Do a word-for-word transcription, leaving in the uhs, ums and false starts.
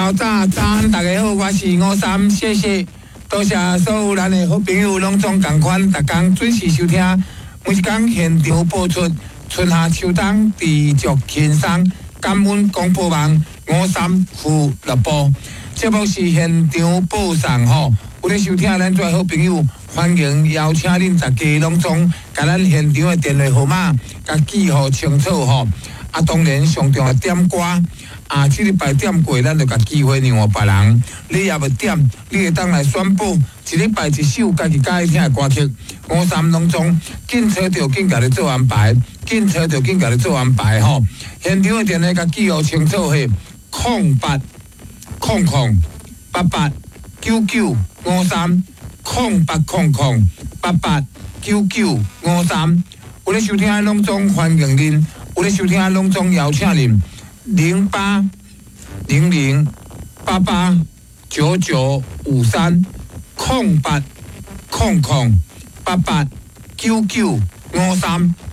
早早早安，大家好，我是吴三，谢谢，多谢所有咱的好朋友拢总共款，逐工准时收听，每一天现场播出春夏秋冬持续轻松，感恩广播网吴三俱乐部，节目是现场播送吼，有咧收听咱做好朋友，欢迎邀请恁大家拢总甲咱现场的电话号码甲记号清楚吼，啊，当然上重要点歌。啊，这礼拜点过，咱就甲机会让别人。你也要点，你会当来宣布一礼拜一首家己喜欢听的歌曲。五三拢总紧找着紧甲你做安排，紧找着紧甲你做安排吼。现场的电话甲记号清楚是空八空空八八九九五三空八空空八八九九五三。有咧收听的拢总欢迎恁，有咧收听的拢总邀请恁。零八零零八八九九五三空八空空八八九九五三。